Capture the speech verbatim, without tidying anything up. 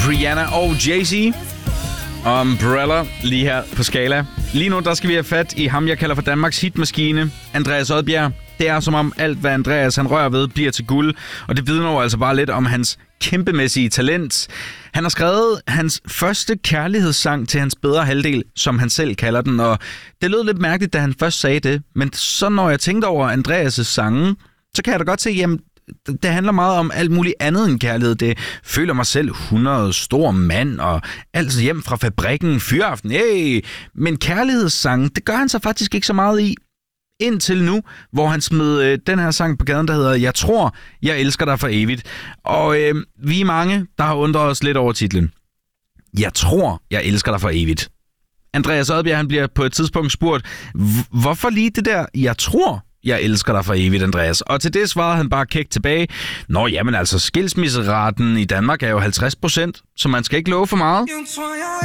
Rihanna og Jay-Z. Umbrella lige her på Skala. Lige nu der skal vi have fat i ham, jeg kalder for Danmarks hitmaskine, Andreas Odbjerg. Det er som om alt, hvad Andreas han rører ved, bliver til guld. Og det vidner jo altså bare lidt om hans kæmpemæssige talent. Han har skrevet hans første kærlighedssang til hans bedre halvdel, som han selv kalder den. Og det lød lidt mærkeligt, da han først sagde det. Men så når jeg tænkte over Andreas' sange, så kan jeg da godt se, jamen det handler meget om alt muligt andet end kærlighed. Det føler mig selv hundrede stor mand, og altid hjem fra fabrikken, fyraften, hey! Men kærlighedssangen, det gør han så faktisk ikke så meget i. Indtil nu, hvor han smed øh, den her sang på gaden, der hedder Jeg tror, jeg elsker dig for evigt. Og øh, vi er mange, der har undret os lidt over titlen. Jeg tror, jeg elsker dig for evigt. Andreas Odbjerg, han bliver på et tidspunkt spurgt, hvorfor lige det der, jeg tror, jeg elsker dig for evigt, Andreas? Og til det svarede han bare kægt tilbage. Nå, jamen altså, skilsmisseraten i Danmark er jo halvtreds procent, så man skal ikke love for meget.